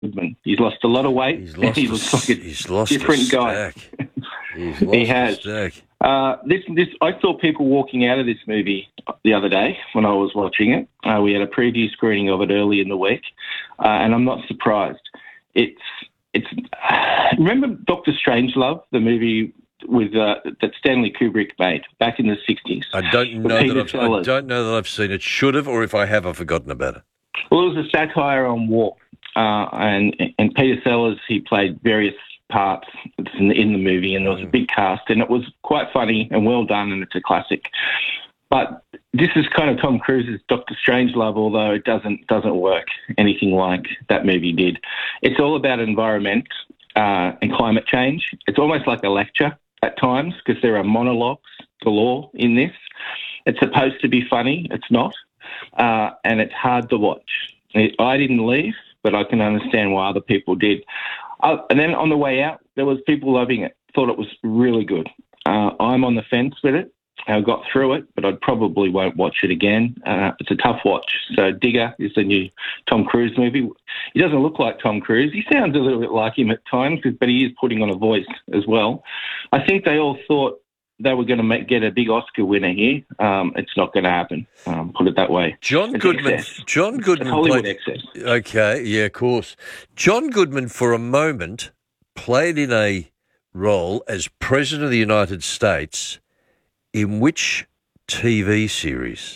Goodman. He's lost a lot of weight. He's lost he looks like a different guy. He has. I saw people walking out of this movie the other day when I was watching it. We had a preview screening of it early in the week, and I'm not surprised. It's remember Dr. Strangelove, the movie with that Stanley Kubrick made back in the 60s? I don't know that I've seen it. Should have, or if I have, I've forgotten about it. Well, it was a satire on war, and Peter Sellers, he played various parts in the movie, and there was a big cast, and it was quite funny and well done, and it's a classic. But this is kind of Tom Cruise's Dr. Strangelove, although it doesn't work anything like that movie did. It's all about environment and climate change. It's almost like a lecture at times because there are monologues galore in this. It's supposed to be funny. It's not. And it's hard to watch. I didn't leave, but I can understand why other people did. And then on the way out, there was people loving it, thought it was really good. I'm on the fence with it. I got through it, but I probably won't watch it again. It's a tough watch. So Digger is the new Tom Cruise movie. He doesn't look like Tom Cruise. He sounds a little bit like him at times, but he is putting on a voice as well. I think they all thought they were going to get a big Oscar winner here. It's not going to happen. Put it that way. John Goodman. Excess. John Goodman. It's Hollywood excess. Okay, yeah, of course. John Goodman, for a moment, played in a role as President of the United States. In which TV series?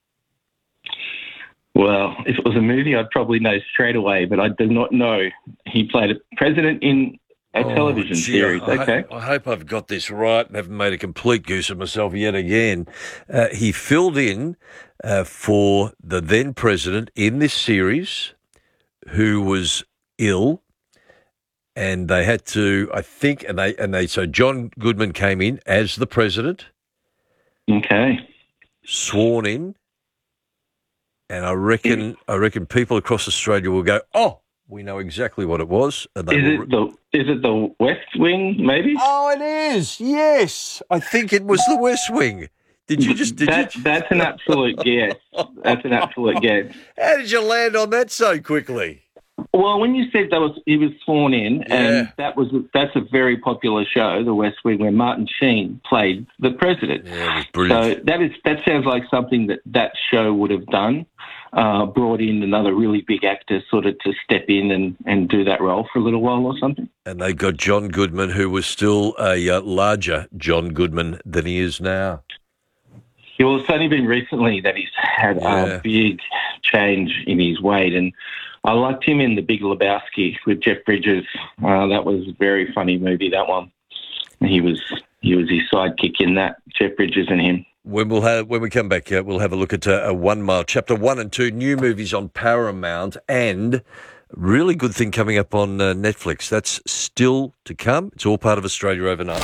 Well, if it was a movie, I'd probably know straight away, but I do not know. He played a president in a television series. Okay. I hope I've got this right and haven't made a complete goose of myself yet again. He filled in for the then president in this series who was ill. And they had to, I think, so John Goodman came in as the president. Okay. Sworn in, and I reckon people across Australia will go, "Oh, we know exactly what it was." And is it the West Wing? Maybe. Oh, it is. Yes, I think it was the West Wing. That's an absolute guess. That's an absolute guess. How did you land on that so quickly? Well, when you said he was sworn in, and that's a very popular show, The West Wing, where Martin Sheen played the president. Yeah, it was brilliant. So that sounds like something that show would have done. Brought in another really big actor sort of to step in and do that role for a little while or something. And they got John Goodman, who was still a larger John Goodman than he is now. Yeah, well, it's only been recently that he's had a big change in his weight, and I liked him in The Big Lebowski with Jeff Bridges. That was a very funny movie, that one. He was his sidekick in that, Jeff Bridges and him. When we come back, we'll have a look at 1 Mile, Chapter 1 and 2, new movies on Paramount, and really good thing coming up on Netflix. That's still to come. It's all part of Australia Overnight.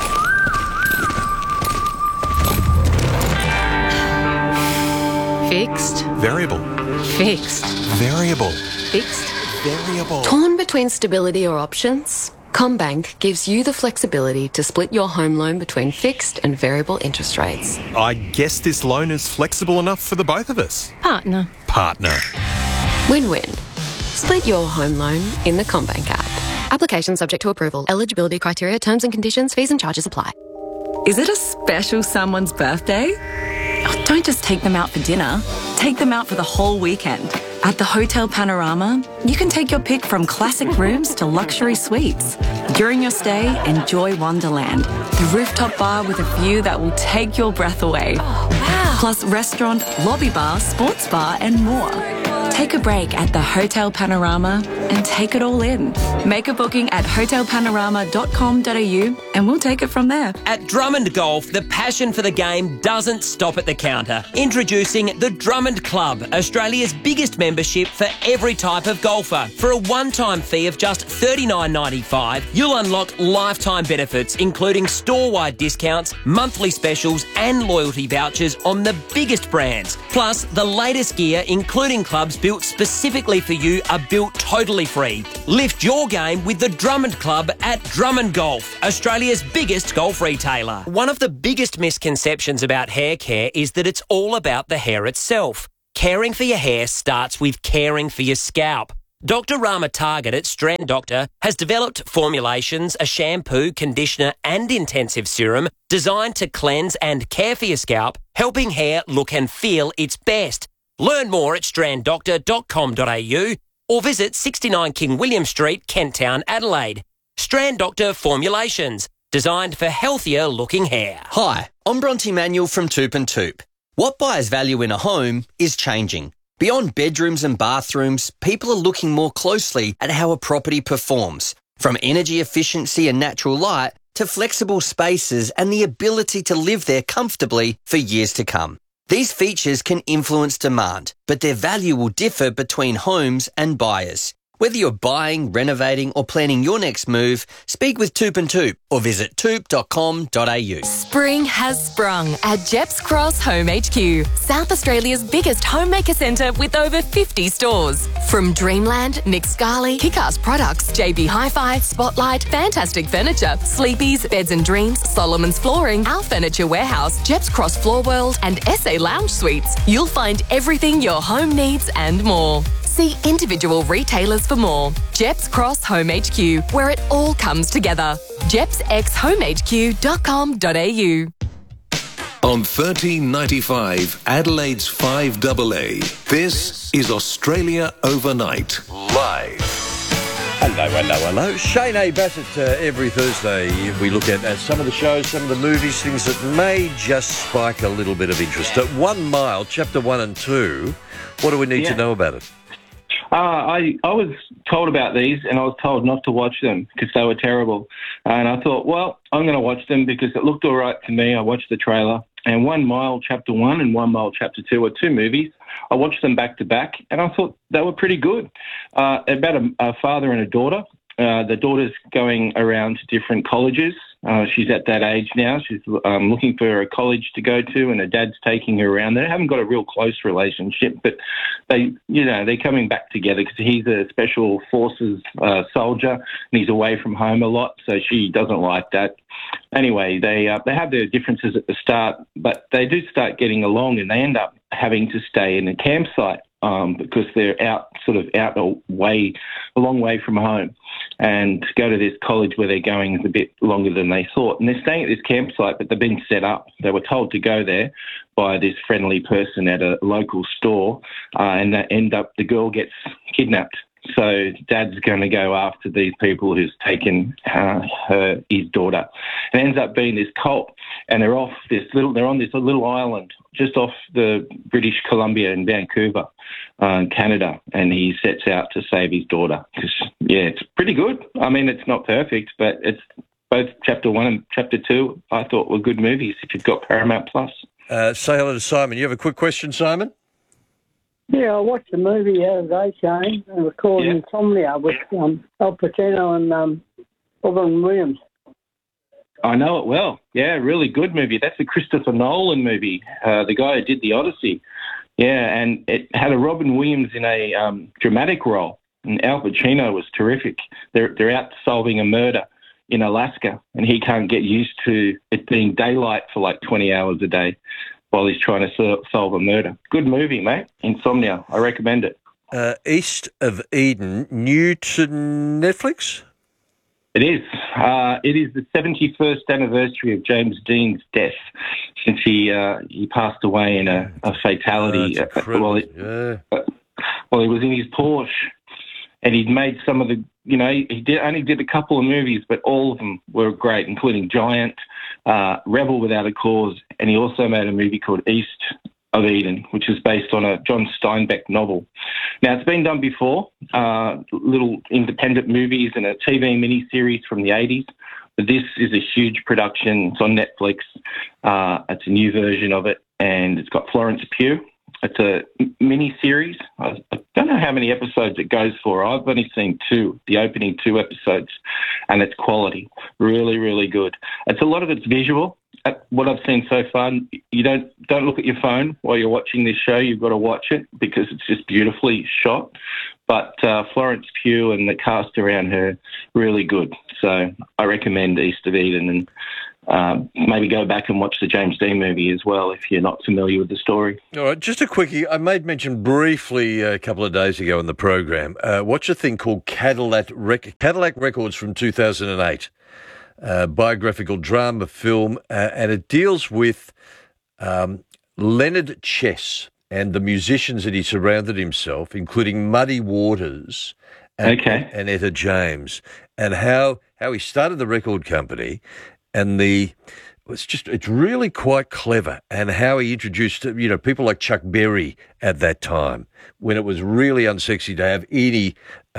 Fixed. Variable. Fixed. Variable. Fixed. Variable. Torn between stability or options? CommBank gives you the flexibility to split your home loan between fixed and variable interest rates. I guess this loan is flexible enough for the both of us. Partner. Win-win. Split your home loan in the CommBank app. Application subject to approval. Eligibility criteria, terms and conditions, fees and charges apply. Is it a special someone's birthday? Oh, don't just take them out for dinner. Take them out for the whole weekend. At the Hotel Panorama, you can take your pick from classic rooms to luxury suites. During your stay, enjoy Wonderland, the rooftop bar with a view that will take your breath away. Oh, wow. Plus restaurant, lobby bar, sports bar and more. Take a break at the Hotel Panorama and take it all in. Make a booking at hotelpanorama.com.au and we'll take it from there. At Drummond Golf, the passion for the game doesn't stop at the counter. Introducing the Drummond Club, Australia's biggest membership for every type of golfer. For a one-time fee of just $39.95, you'll unlock lifetime benefits, including store-wide discounts, monthly specials and loyalty vouchers on the biggest brands. Plus, the latest gear, including clubs built specifically for you, are built totally free. Lift your game with the Drummond Club at Drummond Golf, Australia's biggest golf retailer. One of the biggest misconceptions about hair care is that it's all about the hair itself. Caring for your hair starts with caring for your scalp. Dr. Rama Target at Strand Doctor has developed formulations, a shampoo, conditioner and intensive serum designed to cleanse and care for your scalp, helping hair look and feel its best. Learn more at stranddoctor.com.au or visit 69 King William Street, Kent Town, Adelaide. Strand Doctor Formulations, designed for healthier looking hair. Hi, I'm Bronte Manuel from Toop and Toop. What buyers value in a home is changing. Beyond bedrooms and bathrooms, people are looking more closely at how a property performs, from energy efficiency and natural light to flexible spaces and the ability to live there comfortably for years to come. These features can influence demand, but their value will differ between homes and buyers. Whether you're buying, renovating or planning your next move, speak with Toop and Toop or visit toop.com.au. Spring has sprung at Jeps Cross Home HQ, South Australia's biggest homemaker centre with over 50 stores. From Dreamland, Nick Scali, Kick-Ass Products, JB Hi-Fi, Spotlight, Fantastic Furniture, Sleepy's, Beds and Dreams, Solomon's Flooring, Our Furniture Warehouse, Jeps Cross Floor World and SA Lounge Suites, you'll find everything your home needs and more. See individual retailers for more. Jeps Cross Home HQ, where it all comes together. jepsxhomehq.com.au. On 1395 Adelaide's 5AA, this is Australia Overnight, live. Hello. Shane A. Bassett, every Thursday we look at some of the shows, some of the movies, things that may just spike a little bit of interest. At 1 Mile, Chapter 1 and 2, what do we need to know about it? I was told about these and I was told not to watch them because they were terrible. And I thought, well, I'm going to watch them because it looked all right to me. I watched the trailer. And 1 Mile Chapter 1 and 1 Mile Chapter 2 are two movies. I watched them back to back and I thought they were pretty good. About a father and a daughter. The daughter's going around to different colleges. She's at that age now. She's looking for a college to go to, and her dad's taking her around. They haven't got a real close relationship, but they're coming back together because he's a special forces soldier and he's away from home a lot, so she doesn't like that. Anyway, they have their differences at the start, but they do start getting along, and they end up having to stay in a campsite because they're a long way from home. And to go to this college where they're going is a bit longer than they thought. And they're staying at this campsite, but they've been set up. They were told to go there by this friendly person at a local store, and the girl gets kidnapped. So Dad's going to go after these people who's taken his daughter. It ends up being this cult, and they're on this little island just off the British Columbia in Vancouver, Canada, and he sets out to save his daughter. It's pretty good. I mean, it's not perfect, but it's both Chapter 1 and Chapter 2 I thought were good movies if you've got Paramount Plus. Say hello to Simon. You have a quick question, Simon? Yeah, I watched the movie the other day, Shane. It was called Insomnia with Al Pacino and Robin Williams. I know it well. Yeah, really good movie. That's a Christopher Nolan movie, the guy who did The Odyssey. Yeah, and it had a Robin Williams in a dramatic role, and Al Pacino was terrific. They're out solving a murder in Alaska, and he can't get used to it being daylight for like 20 hours a day while he's trying to solve a murder. Good movie, mate. Insomnia. I recommend it. East of Eden, new to Netflix? It is. It is the 71st anniversary of James Dean's death since he passed away in a fatality while he was in his Porsche. And he'd made some of the, he only did a couple of movies, but all of them were great, including Giant, Rebel Without a Cause, and he also made a movie called East of Eden, which is based on a John Steinbeck novel. Now, it's been done before, little independent movies and a TV miniseries from the 80s, but this is a huge production. It's on Netflix. It's a new version of it, and it's got Florence Pugh. It's a mini-series. I don't know how many episodes it goes for. I've only seen the opening 2 episodes, and it's quality. Really, really good. A lot of it's visual. What I've seen so far, you don't look at your phone while you're watching this show. You've got to watch it because it's just beautifully shot. But Florence Pugh and the cast around her, really good. So I recommend East of Eden. And maybe go back and watch the James Dean movie as well if you're not familiar with the story. All right, just a quickie. I made mention briefly a couple of days ago in the program. Watch a thing called Cadillac Records from 2008, biographical drama film, and it deals with Leonard Chess and the musicians that he surrounded himself, including Muddy Waters and Etta James, and how he started the record company, and it's really quite clever, and how he introduced people like Chuck Berry at that time, when it was really unsexy to have any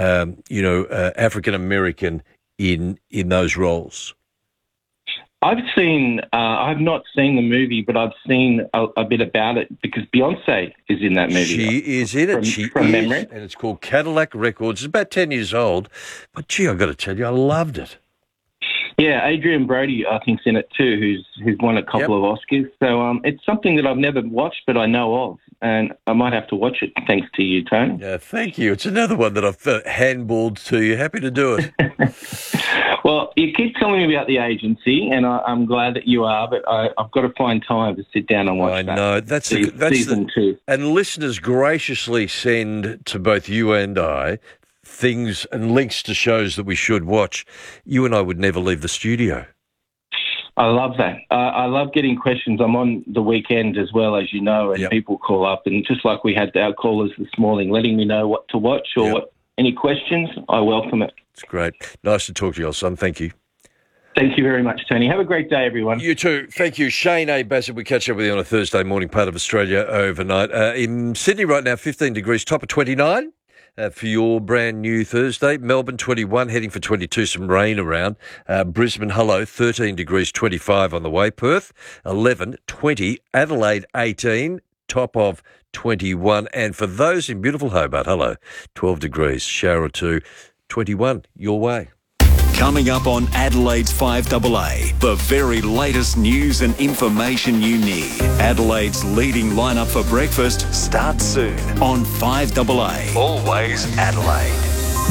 African American in those roles. I've not seen the movie, but I've seen a bit about it because Beyonce is in that movie. She is in it. From memory. And it's called Cadillac Records. It's about 10 years old. But, gee, I've got to tell you, I loved it. Yeah, Adrian Brody, I think, is in it too, who's won a couple of Oscars. So it's something that I've never watched, but I know of, and I might have to watch it thanks to you, Tony. Yeah, thank you. It's another one that I've handballed to you. Happy to do it. Well, you keep telling me about the agency, and I'm glad that you are, but I've got to find time to sit down and watch that. I know. That's season 2. And listeners graciously send to both you and I things and links to shows that we should watch. You and I would never leave the studio. I love that. I love getting questions. I'm on the weekend as well, as you know, and people call up, and just like we had our callers this morning, letting me know what to watch or any questions, I welcome it. It's great. Nice to talk to you, old son. Thank you. Thank you very much, Tony. Have a great day, everyone. You too. Thank you. Shane A. Bassett, we catch up with you on a Thursday morning, part of Australia Overnight. In Sydney right now, 15 degrees, top of 29. For your brand new Thursday. Melbourne 21, heading for 22, some rain around. Brisbane, 13 degrees, 25 on the way. Perth 11, 20. Adelaide 18, top of 21. And for those in beautiful Hobart, 12 degrees, shower or two, 21 your way. Coming up on Adelaide's 5AA, the very latest news and information you need. Adelaide's leading lineup for breakfast starts soon on 5AA. Always Adelaide.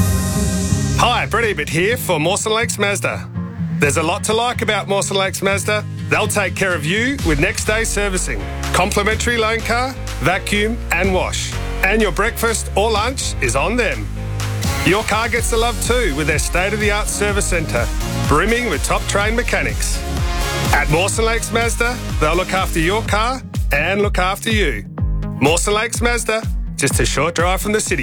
Hi, Brett Ebert here for Mawson Lakes Mazda. There's a lot to like about Mawson Lakes Mazda. They'll take care of you with next day servicing, complimentary loan car, vacuum and wash. And your breakfast or lunch is on them. Your car gets the love too with their state-of-the-art service centre, brimming with top-trained mechanics. At Mawson Lakes Mazda, they'll look after your car and look after you. Mawson Lakes Mazda, just a short drive from the city.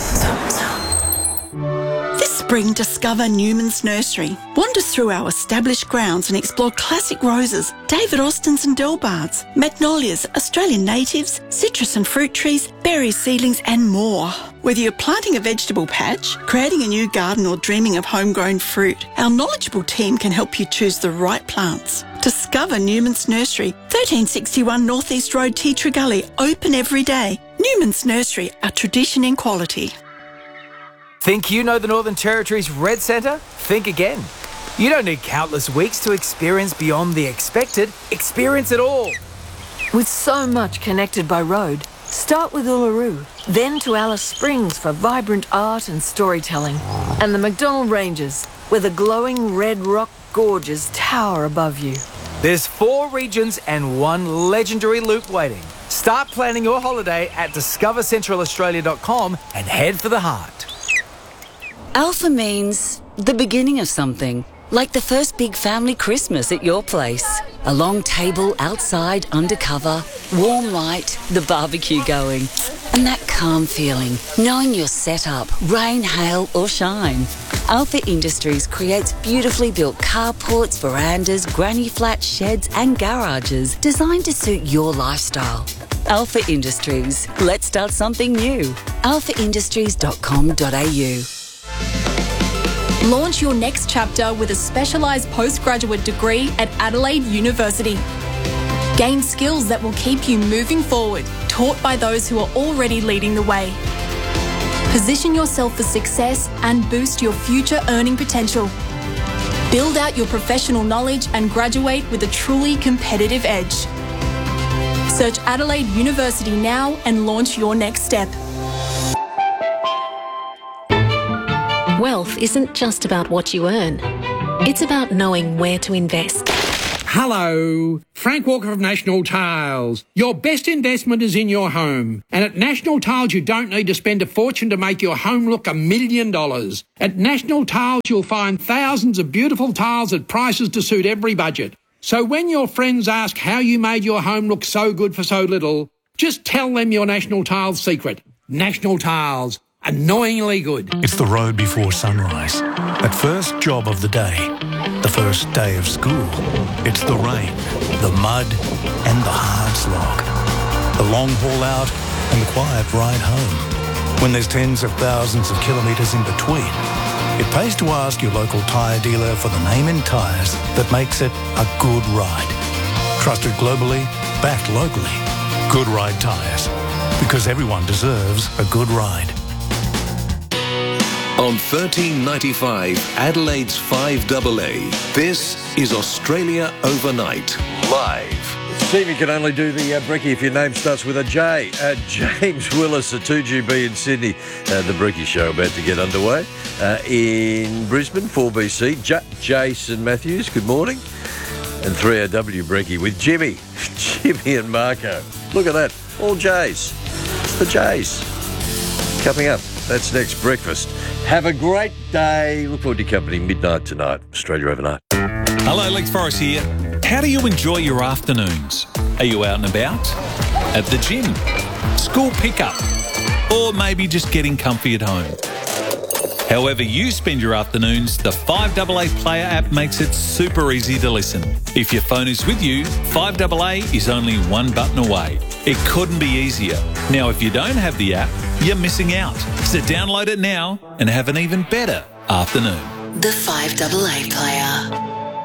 This spring, discover Newman's Nursery. Wander through our established grounds and explore classic roses, David Austins and Delbards, magnolias, Australian natives, citrus and fruit trees, berry seedlings and more. Whether you're planting a vegetable patch, creating a new garden or dreaming of homegrown fruit, our knowledgeable team can help you choose the right plants. Discover Newman's Nursery, 1361 North East Road, Teacher Gully, open every day. Newman's Nursery, a tradition in quality. Think you know the Northern Territory's Red Centre? Think again. You don't need countless weeks to experience beyond the expected. Experience it all. With so much connected by road, start with Uluru, then to Alice Springs for vibrant art and storytelling, and the McDonnell Ranges, where the glowing red rock gorges tower above you. There's 4 regions and 1 legendary loop waiting. Start planning your holiday at discovercentralaustralia.com and head for the heart. Alpha means the beginning of something, like the first big family Christmas at your place. A long table outside, undercover, warm light, the barbecue going, and that calm feeling, knowing you're set up, rain, hail or shine. Alpha Industries creates beautifully built carports, verandas, granny flats, sheds and garages designed to suit your lifestyle. Alpha Industries. Let's start something new. alphaindustries.com.au. Launch your next chapter with a specialised postgraduate degree at Adelaide University. Gain skills that will keep you moving forward, taught by those who are already leading the way. Position yourself for success and boost your future earning potential. Build out your professional knowledge and graduate with a truly competitive edge. Search Adelaide University now and launch your next step. Wealth isn't just about what you earn. It's about knowing where to invest. Hello, Frank Walker of National Tiles. Your best investment is in your home. And at National Tiles, you don't need to spend a fortune to make your home look $1 million. At National Tiles, you'll find thousands of beautiful tiles at prices to suit every budget. So when your friends ask how you made your home look so good for so little, just tell them your National Tiles secret. National Tiles. Annoyingly good. It's the road before sunrise. That first job of the day. The first day of school. It's the rain, the mud, and the hard slog. The long haul out and the quiet ride home. When there's tens of thousands of kilometres in between, it pays to ask your local tyre dealer for the name in tyres that makes it a good ride. Trusted globally, backed locally. Good Ride Tyres. Because everyone deserves a good ride. On 1395 Adelaide's 5AA, this is Australia Overnight, live. Stevie can only do the brekkie if your name starts with a J. James Willis at 2GB in Sydney. The Brekkie Show about to get underway. In Brisbane, 4BC, Jason Matthews, good morning. And 3AW Brekkie with Jimmy and Marco. Look at that, all J's. It's the J's. Coming up, that's next breakfast. Have a great day. Look forward to your company midnight tonight. Australia Overnight. Hello, Lex Forrest here. How do you enjoy your afternoons? Are you out and about? At the gym? School pickup? Or maybe just getting comfy at home? However you spend your afternoons, the 5AA Player app makes it super easy to listen. If your phone is with you, 5AA is only one button away. It couldn't be easier. Now, if you don't have the app, you're missing out. So download it now and have an even better afternoon. The 5AA Player.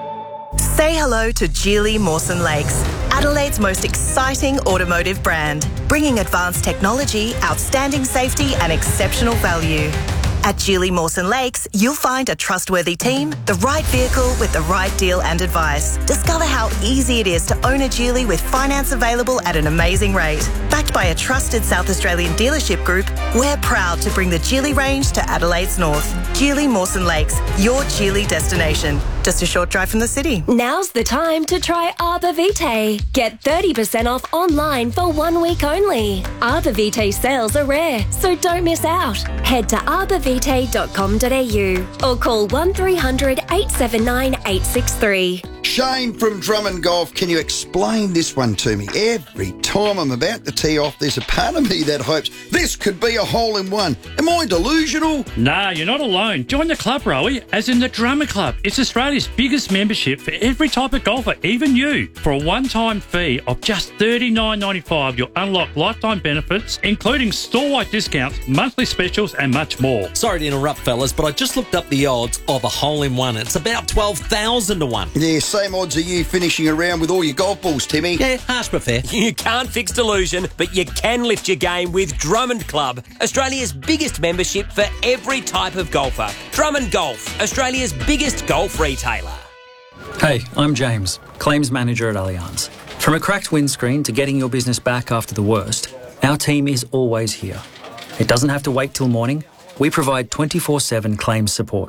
Say hello to Geely Mawson Lakes, Adelaide's most exciting automotive brand, bringing advanced technology, outstanding safety and exceptional value. At Geely Mawson Lakes, you'll find a trustworthy team, the right vehicle with the right deal and advice. Discover how easy it is to own a Geely with finance available at an amazing rate. Backed by a trusted South Australian dealership group, we're proud to bring the Geely range to Adelaide's north. Geely Mawson Lakes, your Geely destination. Just a short drive from the city. Now's the time to try Arbor Vitae. Get 30% off online for 1 week only. Arbor Vitae sales are rare, so don't miss out. Head to arborvitae.com.au or call 1300 879 863. Shane from Drummond Golf, can you explain this one to me? Every time I'm about to tee off, there's a part of me that hopes this could be a hole-in-one. Am I delusional? Nah, you're not alone. Join the club, Rowie, as in the Drummond Club. It's Australia's biggest membership for every type of golfer, even you. For a one-time fee of just $39.95, you'll unlock lifetime benefits, including store-wide discounts, monthly specials, and much more. Sorry to interrupt, fellas, but I just looked up the odds of a hole-in-one. It's about 12,000 to 1. Yeah, same odds are you finishing around with all your golf balls, Timmy. Yeah, harsh but fair. You can't fix delusion, but you can lift your game with Drummond Club, Australia's biggest membership for every type of golfer. Drummond Golf, Australia's biggest golf retailer. Hey, I'm James, Claims Manager at Allianz. From a cracked windscreen to getting your business back after the worst, our team is always here. It doesn't have to wait till morning. We provide 24/7 claims support.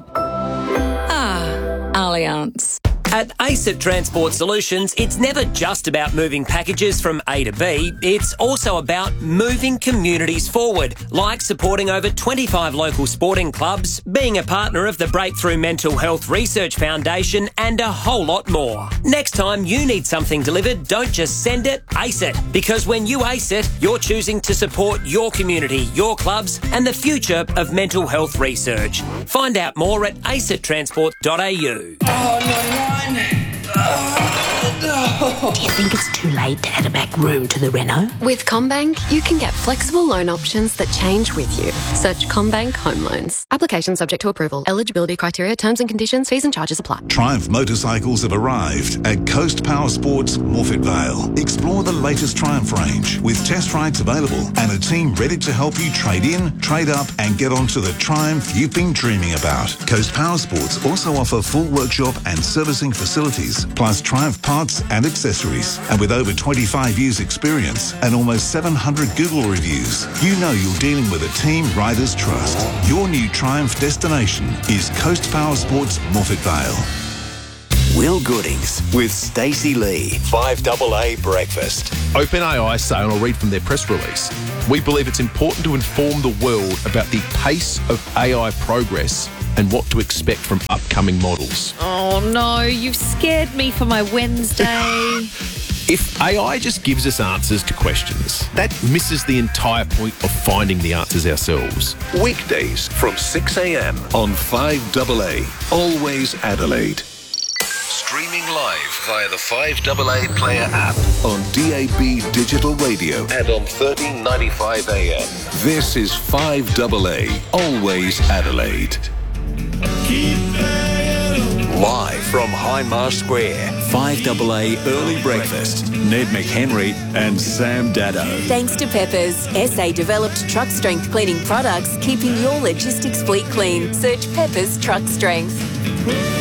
Allianz. At ACET Transport Solutions, it's never just about moving packages from A to B, it's also about moving communities forward, like supporting over 25 local sporting clubs, being a partner of the Breakthrough Mental Health Research Foundation, and a whole lot more. Next time you need something delivered, don't just send it, ACE it. Because when you ACE it, you're choosing to support your community, your clubs, and the future of mental health research. Find out more at acettransport.au. Do you think it's too late to add a back room to the reno? With CommBank, you can get flexible loan options that change with you. Search CommBank Home Loans. Application subject to approval. Eligibility criteria, terms and conditions, fees and charges apply. Triumph motorcycles have arrived at Coast Power Sports, Morphett Vale. Explore the latest Triumph range with test rides available and a team ready to help you trade in, trade up and get onto the Triumph you've been dreaming about. Coast Power Sports also offer full workshop and servicing facilities, plus Triumph parts and accessories. And with over 25 years experience and almost 700 Google reviews, you know you're dealing with a team riders trust. Your new Triumph destination is Coast Power Sports, Morphett Vale. Will Goodings with Stacey Lee. 5AA Breakfast. OpenAI say, and I'll read from their press release, we believe it's important to inform the world about the pace of AI progress and what to expect from upcoming models. Oh no, you've scared me for my Wednesday. If AI just gives us answers to questions, that misses the entire point of finding the answers ourselves. Weekdays from 6 a.m. on 5AA, always Adelaide. Streaming live via the 5AA Player app on DAB Digital Radio and on 1395 AM. This is 5AA, always Adelaide. Live from Hindmarsh Square, 5AA Early Breakfast. Ned McHenry and Sam Daddo. Thanks to Peppers, SA-developed truck strength cleaning products, keeping your logistics fleet clean. Search Peppers Truck Strength.